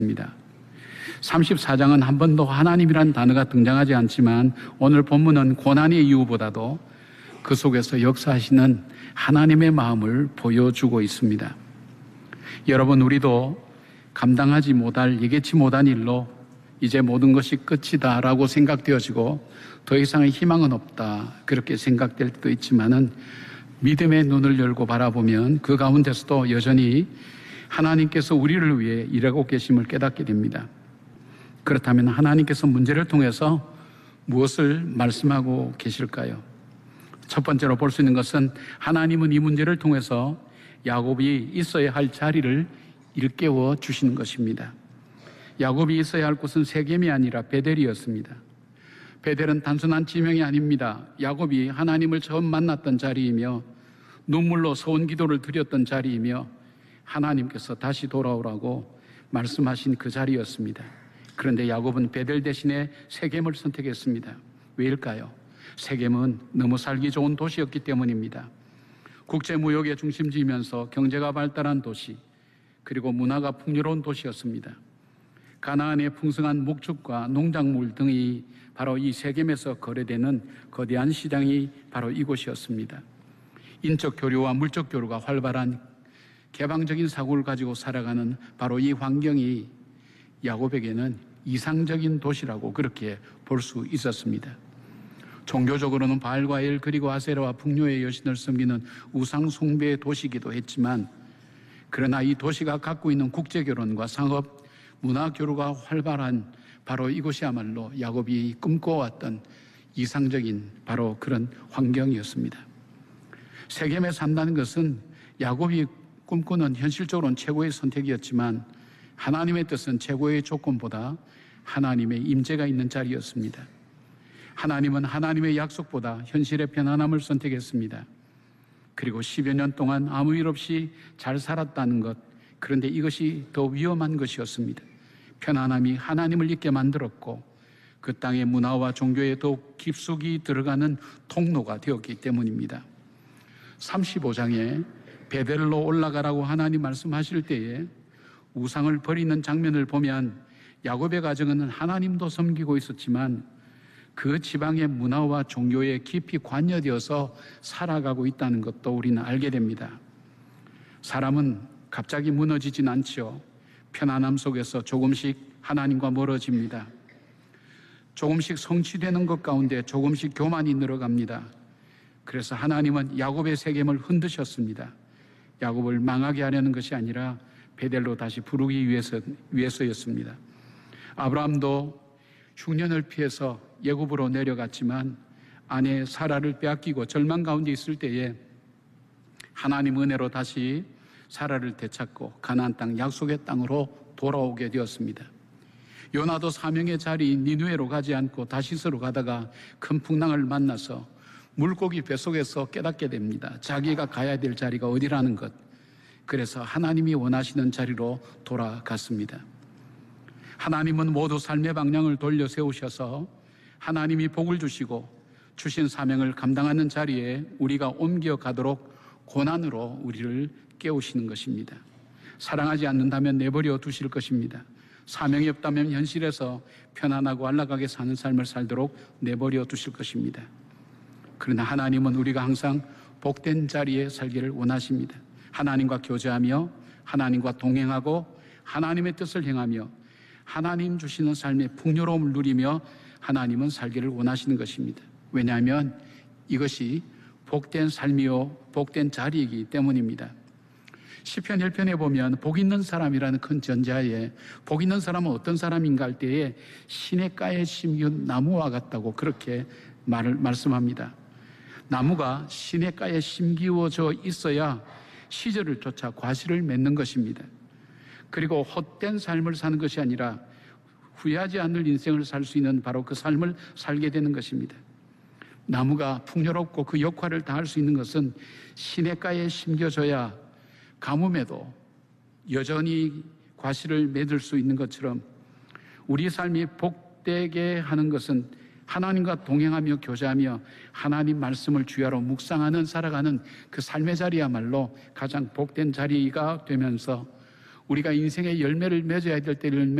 34장은 한 번도 하나님이란 단어가 등장하지 않지만 오늘 본문은 고난의 이유보다도 그 속에서 역사하시는 하나님의 마음을 보여주고 있습니다. 여러분, 우리도 감당하지 못할, 예기치 못한 일로 이제 모든 것이 끝이다 라고 생각되어지고 더 이상의 희망은 없다 그렇게 생각될 때도 있지만은 믿음의 눈을 열고 바라보면 그 가운데서도 여전히 하나님께서 우리를 위해 일하고 계심을 깨닫게 됩니다. 그렇다면 하나님께서 문제를 통해서 무엇을 말씀하고 계실까요? 첫 번째로 볼 수 있는 것은 하나님은 이 문제를 통해서 야곱이 있어야 할 자리를 일깨워 주시는 것입니다. 야곱이 있어야 할 곳은 세겜이 아니라 베델이었습니다. 베델은 단순한 지명이 아닙니다. 야곱이 하나님을 처음 만났던 자리이며 눈물로 서원 기도를 드렸던 자리이며 하나님께서 다시 돌아오라고 말씀하신 그 자리였습니다. 그런데 야곱은 베델 대신에 세겜을 선택했습니다. 왜일까요? 세겜은 너무 살기 좋은 도시였기 때문입니다. 국제무역의 중심지이면서 경제가 발달한 도시, 그리고 문화가 풍요로운 도시였습니다. 가나안의 풍성한 목축과 농작물 등이 바로 이 세겜에서 거래되는 거대한 시장이 바로 이곳이었습니다. 인적 교류와 물적 교류가 활발한 개방적인 사고를 가지고 살아가는 바로 이 환경이 야곱에게는 이상적인 도시라고 그렇게 볼 수 있었습니다. 종교적으로는 바알과 엘 그리고 아세라와 풍요의 여신을 섬기는 우상 숭배의 도시이기도 했지만, 그러나 이 도시가 갖고 있는 국제결혼과 상업, 문화 교류가 활발한 바로 이곳이야말로 야곱이 꿈꿔왔던 이상적인 바로 그런 환경이었습니다. 세겜에 산다는 것은 야곱이 꿈꾸는 현실적으로는 최고의 선택이었지만 하나님의 뜻은 최고의 조건보다 하나님의 임재가 있는 자리였습니다. 하나님은 하나님의 약속보다 현실의 편안함을 선택했습니다. 그리고 10여 년 동안 아무 일 없이 잘 살았다는 것, 그런데 이것이 더 위험한 것이었습니다. 편안함이 하나님을 잊게 만들었고 그 땅의 문화와 종교에 더욱 깊숙이 들어가는 통로가 되었기 때문입니다. 35장에 베델로 올라가라고 하나님 말씀하실 때에 우상을 버리는 장면을 보면 야곱의 가정은 하나님도 섬기고 있었지만 그 지방의 문화와 종교에 깊이 관여되어서 살아가고 있다는 것도 우리는 알게 됩니다. 사람은 갑자기 무너지진 않죠. 편안함 속에서 조금씩 하나님과 멀어집니다. 조금씩 성취되는 것 가운데 조금씩 교만이 늘어갑니다. 그래서 하나님은 야곱의 세겜을 흔드셨습니다. 야곱을 망하게 하려는 것이 아니라 베델로 다시 부르기 위해서였습니다. 아브라함도 흉년을 피해서 애굽으로 내려갔지만 아내 사라를 빼앗기고 절망 가운데 있을 때에 하나님 은혜로 다시 사라를 되찾고 가나안 땅 약속의 땅으로 돌아오게 되었습니다. 요나도 사명의 자리인 니느웨로 가지 않고 다시스로 가다가 큰 풍랑을 만나서 물고기 뱃속에서 깨닫게 됩니다. 자기가 가야 될 자리가 어디라는 것. 그래서 하나님이 원하시는 자리로 돌아갔습니다. 하나님은 모두 삶의 방향을 돌려 세우셔서 하나님이 복을 주시고 주신 사명을 감당하는 자리에 우리가 옮겨가도록 고난으로 우리를 깨우시는 것입니다. 사랑하지 않는다면 내버려 두실 것입니다. 사명이 없다면 현실에서 편안하고 안락하게 사는 삶을 살도록 내버려 두실 것입니다. 그러나 하나님은 우리가 항상 복된 자리에 살기를 원하십니다. 하나님과 교제하며 하나님과 동행하고 하나님의 뜻을 행하며 하나님 주시는 삶의 풍요로움을 누리며 하나님은 살기를 원하시는 것입니다. 왜냐하면 이것이 복된 삶이요 복된 자리이기 때문입니다. 시편 1편에 보면 복 있는 사람이라는 큰 전자에 복 있는 사람은 어떤 사람인가 할 때에 시냇가에 심기운 나무와 같다고 그렇게 말씀합니다. 나무가 시냇가에 심기워져 있어야 시절을 쫓아 과실을 맺는 것입니다. 그리고 헛된 삶을 사는 것이 아니라 후회하지 않을 인생을 살 수 있는 바로 그 삶을 살게 되는 것입니다. 나무가 풍요롭고 그 역할을 다할 수 있는 것은 시냇가에 심겨져야 가뭄에도 여전히 과실을 맺을 수 있는 것처럼 우리 삶이 복되게 하는 것은 하나님과 동행하며 교제하며 하나님 말씀을 주야로 묵상하는 살아가는 그 삶의 자리야말로 가장 복된 자리가 되면서 우리가 인생의 열매를 맺어야 될 때를